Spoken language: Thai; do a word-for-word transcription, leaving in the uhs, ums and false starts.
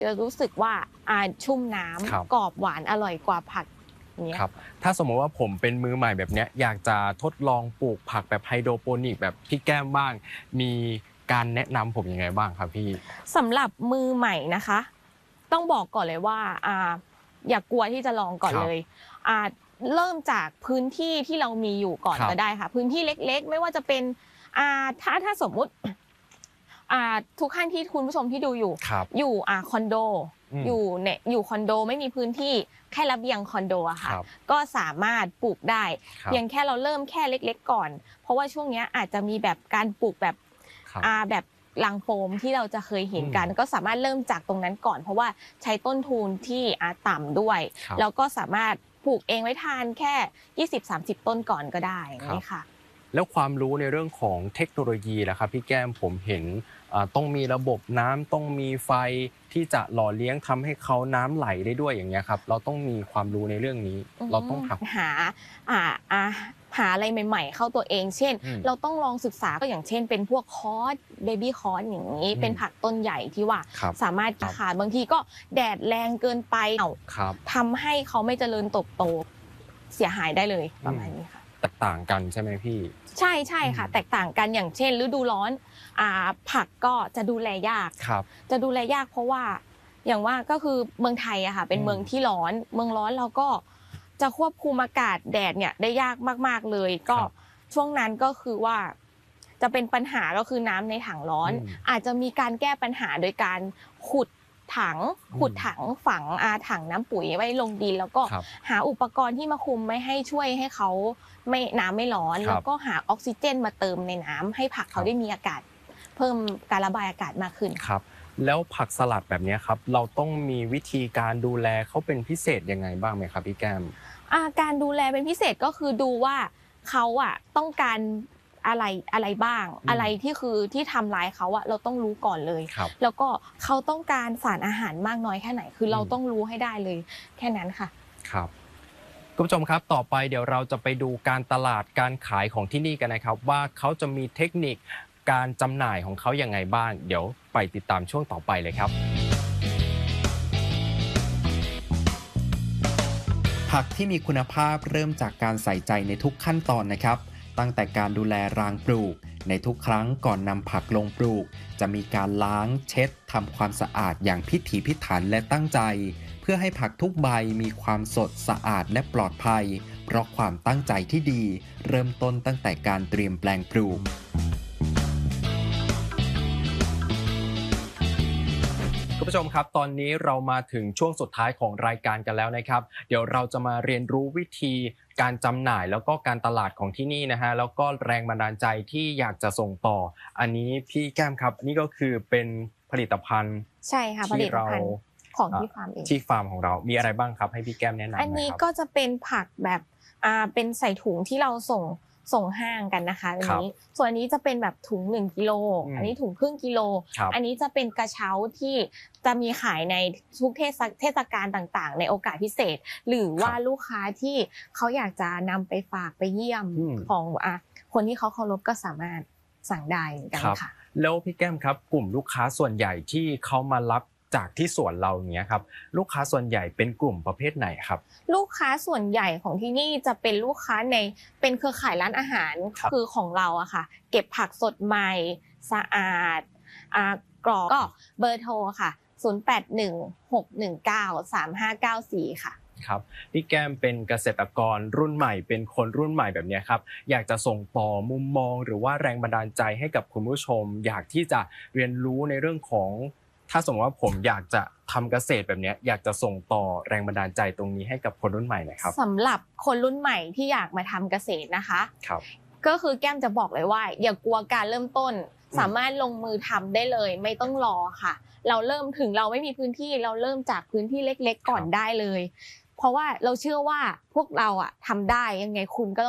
จะรู้สึกว่าอ่าชุ่มน้ำกรอบหวานอร่อยกว่าผักอย่างเงี้ยครับถ้าสมมติว่าผมเป็นมือใหม่แบบเนี้ยอยากจะทดลองปลูกผักแบบไฮโดรโปนิกแบบพี่แก้มบ้างมีการแนะนำผมยังไงบ้างครับพี่สำหรับมือใหม่นะคะต้องบอกก่อนเลยว่าอ่าอย่ากลัวที่จะลองก่อนเลยอ่าเริ่มจากพื้นที่ที่เรามีอยู่ก่อนก็ได้ค่ะพื้นที่เล็กๆไม่ว่าจะเป็นอ่าถ้าถ้าสมมุติอ่าทุกท่านที่คุณผู้ชมที่ดูอยู่อยู่อ่าคอนโดอยู่เนี่ยอยู่คอนโดไม่มีพื้นที่แค่ระเบียงคอนโดอะค่ะก็สามารถปลูกได้เพียงแค่เราเริ่มแค่เล็กๆก่อนเพราะว่าช่วงนี้อาจจะมีแบบการปลูกแบบอ่าแบบลังโฟมที่เราจะเคยเห็นกันก็สามารถเริ่มจากตรงนั้นก่อนเพราะว่าใช้ต้นทุนที่อ่าต่ำด้วยแล้วก็สามารถปลูกเองไว้ทานแค่ ยี่สิบถึงสามสิบ ต้นก่อนก็ได้นี่ค่ะแล้วความรู้ในเรื่องของเทคโนโลยีล่ะครับพี่แก้มผมเห็นต้องมีระบบน้ำต้องมีไฟที่จะหล่อเลี้ยงทำให้เขาน้ำไหลได้ด้วยอย่างเงี้ยครับเราต้องมีความรู้ในเรื่องนี้เราต้องทำหาอ่าอ่าหาอะไรใหม่ๆเข้าตัวเองเช่นเราต้องลองศึกษาก็อย่างเช่นเป็นพวกคอร์สเบบี้คอร์สอย่างนี้เป็นผักต้นใหญ่ที่ว่าสามารถขาดบางทีก็แดดแรงเกินไปทำให้เขาไม่เจริญเติบโตเสียหายได้เลยประมาณนี้ค่ะแตกต่างกันใช่ไหมพี่ใช่ใช่ค่ะแตกต่างกันอย่างเช่นฤดูร้อนอ่าผักก็จะดูแลยากจะดูแลยากเพราะว่าอย่างว่าก็คือเมืองไทยอะค่ะเป็นเมืองที่ร้อนเมืองร้อนเราก็จะควบคุมอากาศแดดเนี่ยได้ยากมากๆเลยก็ช่วงนั้นก็คือว่าจะเป็นปัญหาก็คือน้ำในถังร้อนอาจจะมีการแก้ปัญหาโดยการขุดถังขุดถังฝังอาถังน้ำปุ๋ยไว้ลงดินแล้วก็หาอุปกรณ์ที่มาคุมไม่ให้ช่วยให้เขาไม่น้ำไม่ร้อนแล้วก็หาออกซิเจนมาเติมในน้ำให้ผักเขาได้มีอากาศเพิ่มการระบายอากาศมากขึ้นครับแล้วผักสลัดแบบนี้ครับเราต้องมีวิธีการดูแลเขาเป็นพิเศษยังไงบ้างไหมครับพี่แก้มการดูแลเป็นพิเศษก็คือดูว่าเขาอ่ะต้องการอะไรอะไรบ้างอะไรที่คือที่ทำร้ายเขาอะเราต้องรู้ก่อนเลยแล้วก็เขาต้องการสารอาหารมากน้อยแค่ไหนคือเราต้องรู้ให้ได้เลยแค่นั้นค่ะครับคุณผู้ชมครับต่อไปเดี๋ยวเราจะไปดูการตลาดการขายของที่นี่กันนะครับว่าเขาจะมีเทคนิคการจำหน่ายของเขายังไงบ้างเดี๋ยวไปติดตามช่วงต่อไปเลยครับผักที่มีคุณภาพเริ่มจากการใส่ใจในทุกขั้นตอนนะครับตั้งแต่การดูแลรางปลูกในทุกครั้งก่อนนำผักลงปลูกจะมีการล้างเช็ดทำความสะอาดอย่างพิถีพิถันและตั้งใจเพื่อให้ผักทุกใบมีความสดสะอาดและปลอดภัยเพราะความตั้งใจที่ดีเริ่มต้นตั้งแต่การเตรียมแปลงปลูกคุณผู้ชมครับตอนนี้เรามาถึงช่วงสุดท้ายของรายการกันแล้วนะครับเดี๋ยวเราจะมาเรียนรู้วิธีการจำหน่ายแล้วก็การตลาดของที่นี่นะฮะแล้วก็แรงบันดาลใจที่อยากจะส่งต่ออันนี้พี่แก้มครับนี่ก็คือเป็นผลิตภัณฑ์ใช่ค่ะผลิตภัณฑ์ของที่ฟาร์มเองที่ฟาร์มของเรามีอะไรบ้างครับให้พี่แก้มแนะนำอันนี้ก็จะเป็นผักแบบอ่าเป็นใส่ถุงที่เราส่งส่งห้างกันนะคะอันนี้ส่วนอันนี้จะเป็นแบบถุงหนึ่งกิโลอันนี้ถุงครึ่งกิโลอันนี้จะเป็นกระเช้าที่จะมีขายในทุกเทศกาลต่างๆในโอกาสพิเศษหรือว่าลูกค้าที่เขาอยากจะนำไปฝากไปเยี่ยมของอ่ะคนที่เขาเคารพก็สามารถสั่งได้กันค่ะแล้วพี่แก้มครับกลุ่มลูกค้าส่วนใหญ่ที่เขามารับจากที่สวนเราอย่างเงี้ยครับลูกค้าส่วนใหญ่เป็นกลุ่มประเภทไหนครับลูกค้าส่วนใหญ่ของที่นี่จะเป็นลูกค้าในเป็นเครือข่ายร้านอาหารคือของเราอะค่ะเก็บผักสดใหม่สะอาดอ่ากรอบก็เบอร์โทรค่ะศูนย์ แปด หนึ่ง หก หนึ่ง เก้า สาม ห้า เก้า สี่ค่ะครับพี่แก้มเป็นเกษตรกรรุ่นใหม่เป็นคนรุ่นใหม่แบบนี้ครับอยากจะส่งต่อมุมมองหรือว่าแรงบันดาลใจให้กับคุณผู้ชมอยากที่จะเรียนรู้ในเรื่องของถ้าสมมติว่าผมอยากจะทำเกษตรแบบนี้อยากจะส่งต่อแรงบันดาลใจตรงนี้ให้กับคนรุ่นใหม่นะครับสำหรับคนรุ่นใหม่ที่อยากมาทำเกษตรนะคะครับก็คือแก้มจะบอกเลยว่าอย่ากลัวการเริ่มต้นสามารถลงมือทำได้เลยไม่ต้องรอค่ะเราเริ่มถึงเราไม่มีพื้นที่เราเริ่มจากพื้นที่เล็กๆก่อนได้เลยเพราะว่าเราเชื่อว่าพวกเราอะทำได้ยังไงคุณก็